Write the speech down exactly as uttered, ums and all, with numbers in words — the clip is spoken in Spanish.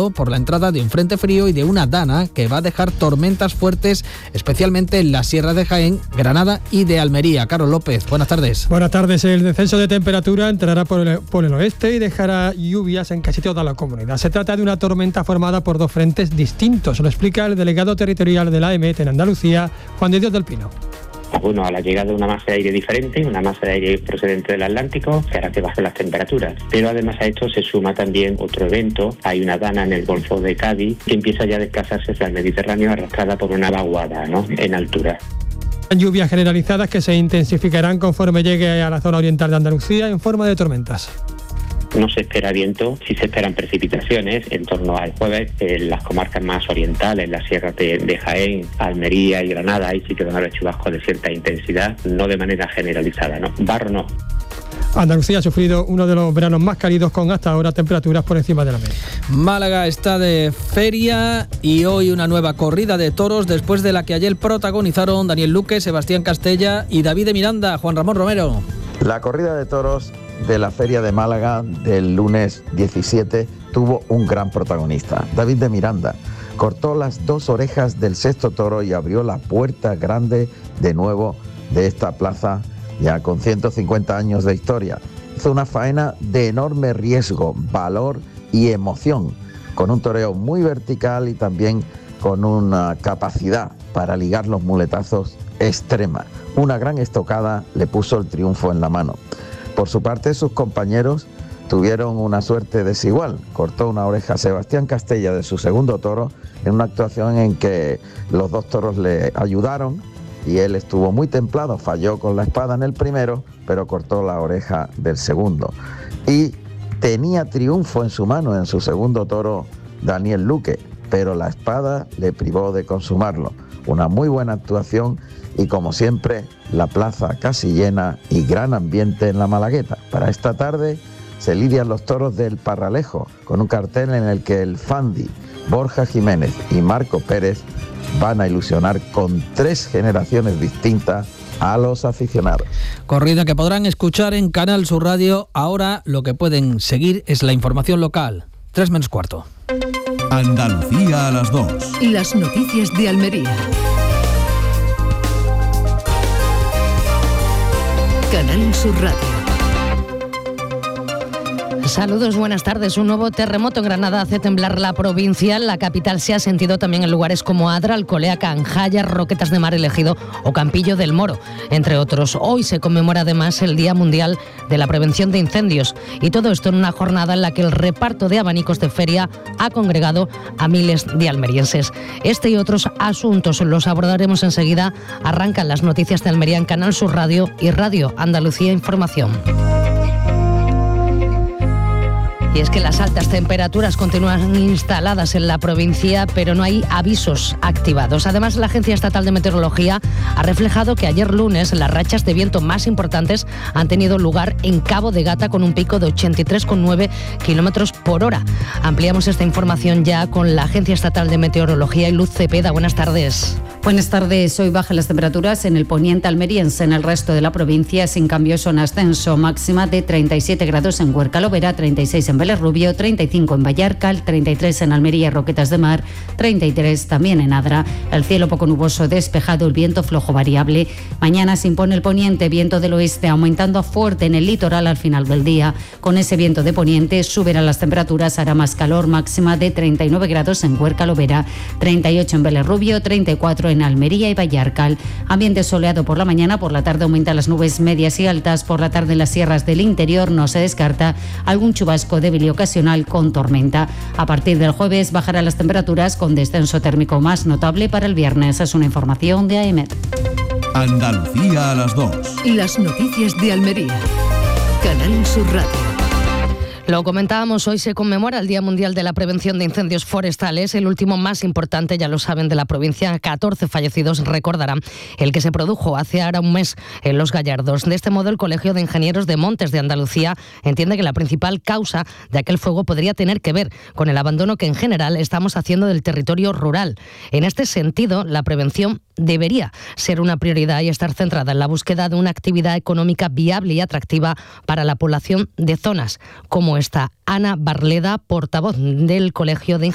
preocupado por la entrada de un frente frío y de una dana que va a dejar tormentas fuertes, especialmente en las sierras de Jaén, Granada y de Almería. Carlos López, buenas tardes. Buenas tardes. El descenso de temperatura entrará por el, por el oeste y dejará lluvias en casi toda la comunidad. Se trata de una tormenta formada por dos frentes distintos. Lo explica el delegado territorial de la A E M E T en Andalucía, Juan de Dios del Pino. Bueno, a la llegada de una masa de aire diferente, una masa de aire procedente del Atlántico, se hará que bajen las temperaturas. Pero además a esto se suma también otro evento. Hay una dana en el Golfo de Cádiz que empieza ya a desplazarse hacia el Mediterráneo arrastrada por una vaguada, ¿no?, en altura. Lluvias generalizadas que se intensificarán conforme llegue a la zona oriental de Andalucía en forma de tormentas. No se espera viento, sí se esperan precipitaciones en torno al jueves en las comarcas más orientales, las sierras de, de Jaén, Almería y Granada. Ahí sí que van a haber chubascos de cierta intensidad, no de manera generalizada, ¿no? Barro no. Andalucía ha sufrido uno de los veranos más cálidos con hasta ahora temperaturas por encima de la media. Málaga está de feria y hoy una nueva corrida de toros después de la que ayer protagonizaron Daniel Luque, Sebastián Castella y David de Miranda. Juan Ramón Romero. La corrida de toros de la Feria de Málaga del lunes diecisiete tuvo un gran protagonista, David de Miranda. Cortó las dos orejas del sexto toro y abrió la puerta grande de nuevo de esta plaza ya con ciento cincuenta años de historia. Hizo una faena de enorme riesgo, valor y emoción, con un toreo muy vertical y también con una capacidad para ligar los muletazos extrema. Una gran estocada le puso el triunfo en la mano. Por su parte, sus compañeros tuvieron una suerte desigual. Cortó una oreja Sebastián Castella de su segundo toro en una actuación en que los dos toros le ayudaron y él estuvo muy templado, falló con la espada en el primero, pero cortó la oreja del segundo. Y tenía triunfo en su mano en su segundo toro Daniel Luque, pero la espada le privó de consumarlo. Una muy buena actuación y, como siempre, la plaza casi llena y gran ambiente en la Malagueta. Para esta tarde se lidian los toros del Parralejo, con un cartel en el que el Fandi, Borja Jiménez y Marco Pérez van a ilusionar con tres generaciones distintas a los aficionados. Corrida que podrán escuchar en Canal Sur Radio. Ahora lo que pueden seguir es la información local. Tres menos cuarto. Andalucía a las dos. Las noticias de Almería. Canal Sur Radio. Saludos, buenas tardes. Un nuevo terremoto en Granada hace temblar la provincia. La capital se ha sentido también en lugares como Adra, Alcolea, Canjaya, Roquetas de Mar, El Ejido o Campillo del Moro, entre otros. Hoy se conmemora además el Día Mundial de la Prevención de Incendios, y todo esto en una jornada en la que el reparto de abanicos de feria ha congregado a miles de almerienses. Este y otros asuntos los abordaremos enseguida. Arrancan las noticias de Almería en Canal Sur Radio y Radio Andalucía Información. Y es que las altas temperaturas continúan instaladas en la provincia, pero no hay avisos activados. Además, la Agencia Estatal de Meteorología ha reflejado que ayer lunes las rachas de viento más importantes han tenido lugar en Cabo de Gata, con un pico de ochenta y tres coma nueve kilómetros por hora. Ampliamos esta información ya con la Agencia Estatal de Meteorología y Luz Cepeda. Buenas tardes. Buenas tardes. Hoy bajan las temperaturas en el poniente almeriense. En el resto de la provincia, sin cambios, son ascenso. Máxima de treinta y siete grados en Huerca Lovera, treinta y seis en Vélez Rubio, treinta y cinco en Vallarcal, treinta y tres en Almería y Roquetas de Mar, treinta y tres también en Adra. El cielo poco nuboso, despejado, el viento flojo variable. Mañana se impone el poniente, viento del oeste, aumentando a fuerte en el litoral al final del día. Con ese viento de poniente subirán las temperaturas, hará más calor, máxima de treinta y nueve grados en Huerca Lovera, treinta y ocho en Vélez Rubio, treinta y cuatro en Almería y Vallarcal. Ambiente soleado por la mañana, por la tarde aumentan las nubes medias y altas. Por la tarde en las sierras del interior no se descarta algún chubasco débil y ocasional con tormenta. A partir del jueves bajarán las temperaturas, con descenso térmico más notable para el viernes. Es una información de A E M E T. Andalucía a las dos. Las noticias de Almería. Canal Sur Radio. Lo comentábamos, hoy se conmemora el Día Mundial de la Prevención de Incendios Forestales, el último más importante, ya lo saben, de la provincia. catorce fallecidos, recordarán, el que se produjo hace ahora un mes en Los Gallardos. De este modo, el Colegio de Ingenieros de Montes de Andalucía entiende que la principal causa de aquel fuego podría tener que ver con el abandono que en general estamos haciendo del territorio rural. En este sentido, la prevención debería ser una prioridad y estar centrada en la búsqueda de una actividad económica viable y atractiva para la población de zonas como esta. Ana Barleda, portavoz del Colegio de Ingenieros